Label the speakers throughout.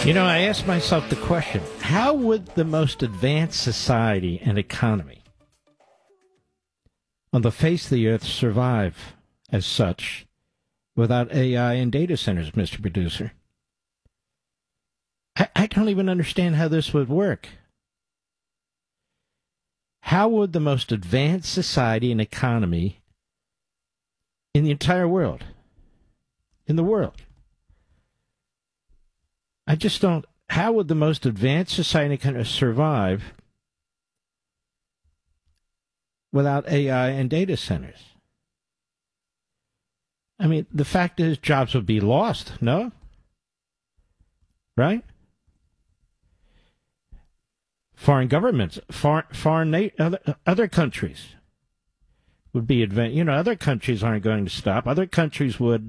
Speaker 1: You know, I asked myself the question, how would the most advanced society and economy on the face of the earth survive as such without AI and data centers, Mr. Producer? I don't even understand how this would work. How would the most advanced society and economy in the entire world, I just don't. How would the most advanced society kind of survive without AI and data centers? I mean, the fact is, jobs would be lost. No, right? Foreign governments, other countries would be advanced. You know, other countries aren't going to stop. Other countries would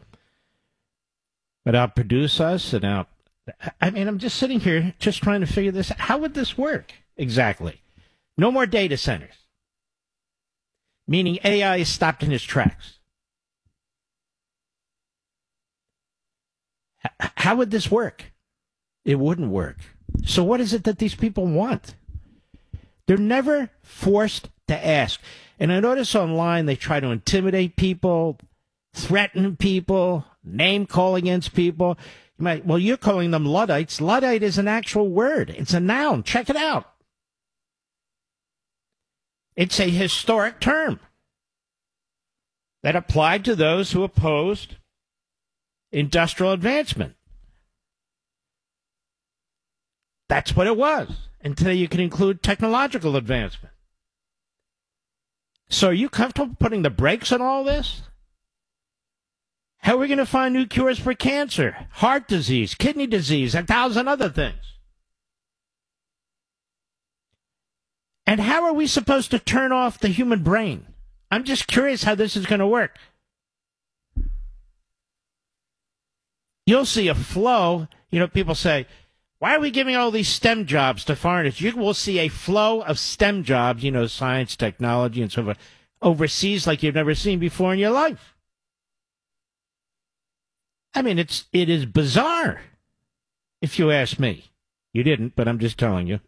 Speaker 1: outproduce us and out. I mean, I'm just sitting here just trying to figure this out. How would this work exactly? No more data centers. Meaning AI is stopped in its tracks. How would this work? It wouldn't work. So what is it that these people want? They're never forced to ask. And I notice online they try to intimidate people, threaten people, name call against people. Well, you're calling them Luddites. Luddite is an actual word. It's a noun. Check it out. It's a historic term that applied to those who opposed industrial advancement. That's what it was. And today you can include technological advancement. So are you comfortable putting the brakes on all this? How are we going to find new cures for cancer, heart disease, kidney disease, and 1,000 other things? And how are we supposed to turn off the human brain? I'm just curious how this is going to work. You'll see a flow. You know, people say, why are we giving all these STEM jobs to foreigners? You will see a flow of STEM jobs, you know, science, technology, and so forth, overseas like you've never seen before in your life. I mean, it is bizarre, if you ask me. You didn't, but I'm just telling you.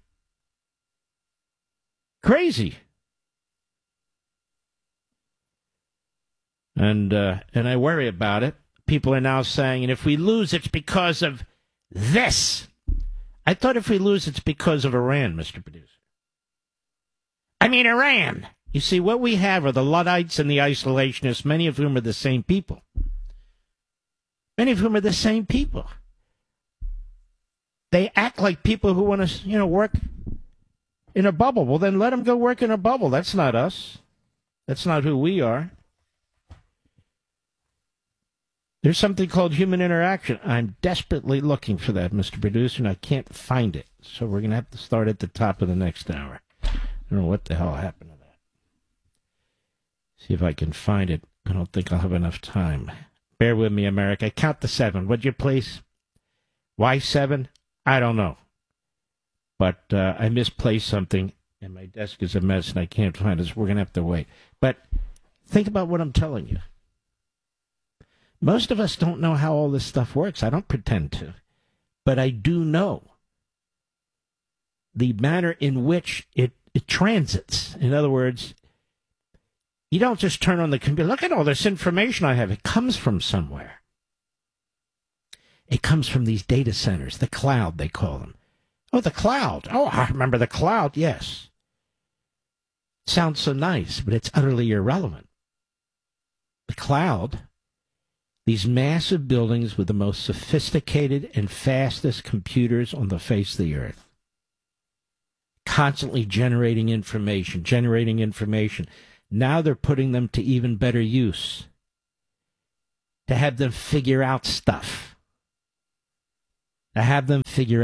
Speaker 1: Crazy. And I worry about it. People are now saying, and if we lose, it's because of this. I thought if we lose, it's because of Iran, Mr. Producer. I mean, Iran. You see, what we have are the Luddites and the isolationists, many of whom are the same people. Many of whom are the same people. They act like people who want to, you know, work in a bubble. Well, then let them go work in a bubble. That's not us. That's not who we are. There's something called human interaction. I'm desperately looking for that, Mr. Producer, and I can't find it. So we're going to have to start at the top of the next hour. I don't know what the hell happened to that. See if I can find it. I don't think I'll have enough time. Bear with me, America. Count to 7, would you please? Why 7? I don't know. But I misplaced something, and my desk is a mess, and I can't find it, so we're going to have to wait. But think about what I'm telling you. Most of us don't know how all this stuff works. I don't pretend to. But I do know the manner in which it transits. In other words, you don't just turn on the computer. Look at all this information I have. It comes from somewhere. It comes from these data centers, the cloud, they call them. Oh, the cloud. Oh, I remember the cloud. Yes. Sounds so nice, but it's utterly irrelevant. The cloud, these massive buildings with the most sophisticated and fastest computers on the face of the earth, constantly generating information. Now they're putting them to even better use, to have them figure out stuff. And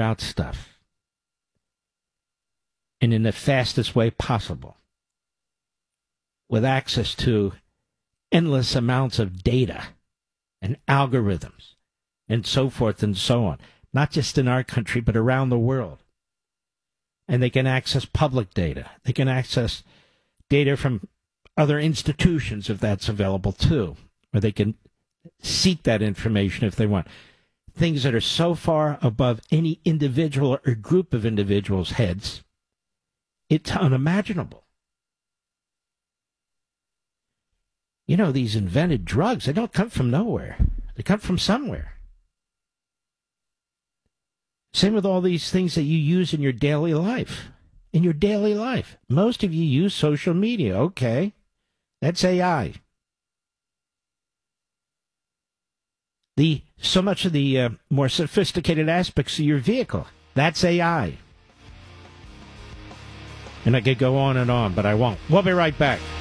Speaker 1: in the fastest way possible, with access to endless amounts of data and algorithms and so forth and so on, not just in our country, but around the world. And they can access public data. They can access data from other institutions if that's available too, or they can seek that information if they want. things that are so far above any individual or group of individuals' heads, it's unimaginable. You know, these invented drugs, they don't come from nowhere. They come from somewhere. Same with all these things that you use in your daily life. In your daily life. Most of you use social media. Okay. That's AI. So much of the more sophisticated aspects of your vehicle, that's AI. And I could go on and on, but I won't. We'll be right back.